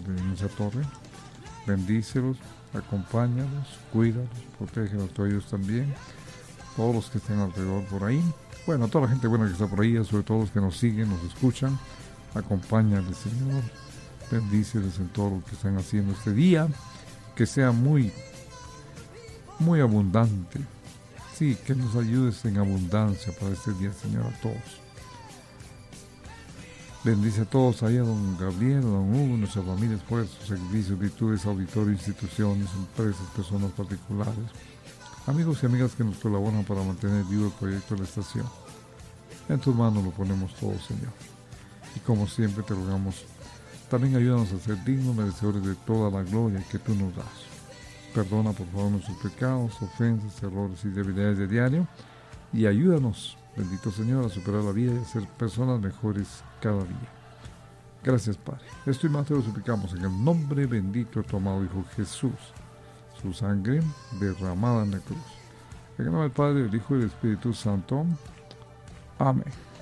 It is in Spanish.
en esa torre. Bendícelos, acompáñalos, cuídalos, protégelos a ellos también, todos los que estén alrededor por ahí. Bueno, a toda la gente buena que está por ahí, sobre todo los que nos siguen, nos escuchan, acompáñales, Señor, bendíceles en todo lo que están haciendo este día, que sea muy, muy abundante. Sí, que nos ayudes en abundancia para este día, Señor, a todos. Bendice a todos, ahí a don Gabriel, a don Hugo, nuestra familia, esfuerzos, servicios, virtudes, auditorios, instituciones, empresas, personas particulares, amigos y amigas que nos colaboran para mantener vivo el proyecto de la estación. En tus manos lo ponemos todo, Señor. Y como siempre te rogamos, también ayúdanos a ser dignos merecedores de toda la gloria que tú nos das. Perdona por favor nuestros pecados, ofensas, errores y debilidades de diario, y ayúdanos, bendito Señor, a superar la vida y a ser personas mejores cada día. Gracias, Padre. Esto y más te lo suplicamos en el nombre bendito de tu amado Hijo Jesús, su sangre derramada en la cruz. En el nombre del Padre, del Hijo y del Espíritu Santo. Amén.